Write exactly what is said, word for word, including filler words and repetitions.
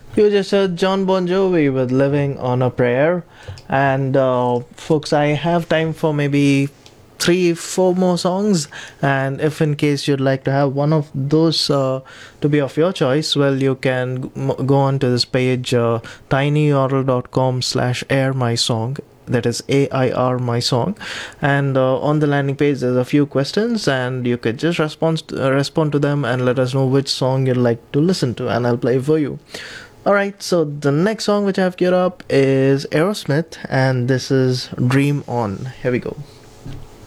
You just heard John Bon Jovi with Living on a Prayer. And uh, folks, I have time for maybe three, four more songs. And if in case you'd like to have one of those uh, to be of your choice, well, you can g- m- go on to this page, uh, tinyurl.com slash air my song. That is A I R my song, and uh, on the landing page there's a few questions, and you could just respond uh, respond to them and let us know which song you'd like to listen to, and I'll play for you. Alright, so the next song which I have queued up is Aerosmith, and this is Dream On. Here we go.